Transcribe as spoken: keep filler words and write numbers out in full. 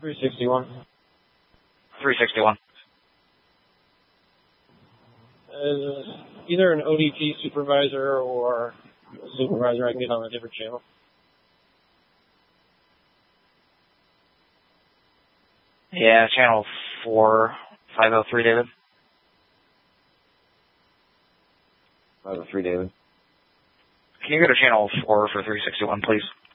three sixty-one. three sixty-one. Uh, either an O D P supervisor or a supervisor I can get on a different channel. Yeah, channel four five oh three, David. five oh three, David. Can you go to channel four for three sixty-one, please?